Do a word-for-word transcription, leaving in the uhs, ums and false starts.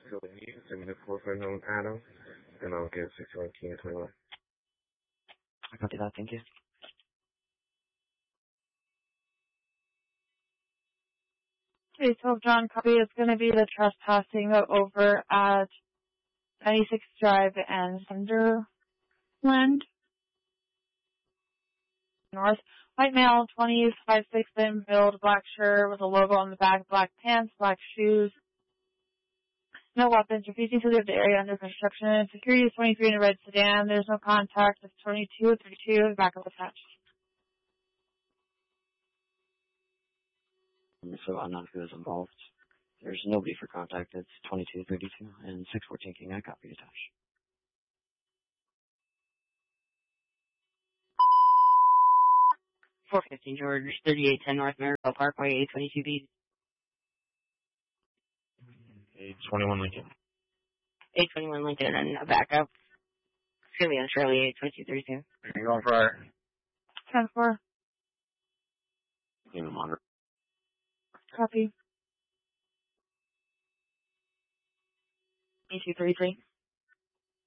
fill the needs and the four foot known Adam, and I'll get sixty-one King and twenty-one. I copy that, thank you. Okay, so John, copy. It's going to be the trespassing over at ninety-sixth Drive and Sunderland North. White male, twenty-five six thin build, black shirt with a logo on the back, black pants, black shoes. No weapons. Refusing to leave the area under construction. Security is twenty-three in a red sedan. There's no contact. It's twenty-two thirty-two. Backup attached. So I'm not who is involved. There's nobody for contact. It's twenty-two thirty-two and six fourteen King. I copy attached. four fifteen George, thirty-eight ten North Marigold Parkway, eight twenty-two B. eight twenty-one Lincoln. eight twenty-one Lincoln and a backup. It's going to be on Shirley, eight twenty-two thirty-two. You're going for ten four. in the monitor. Copy. twenty-two thirty-three.